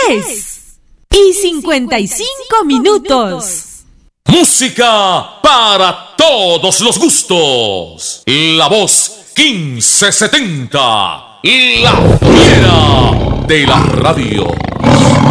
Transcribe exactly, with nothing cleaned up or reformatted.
tres y cincuenta y cinco minutos. Música para todos los gustos. La voz quince setenta. La fiera de la radio.